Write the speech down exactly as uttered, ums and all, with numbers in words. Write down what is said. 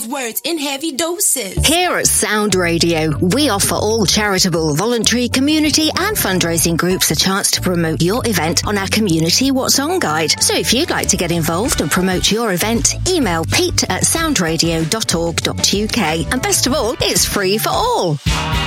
those words in heavy doses. Here at Sound Radio, we offer all charitable, voluntary, community and fundraising groups a chance to promote your event on our community What's On guide. So if you'd like to get involved and promote your event, email pete at soundradio dot org dot uk. And best of all, it's free for all.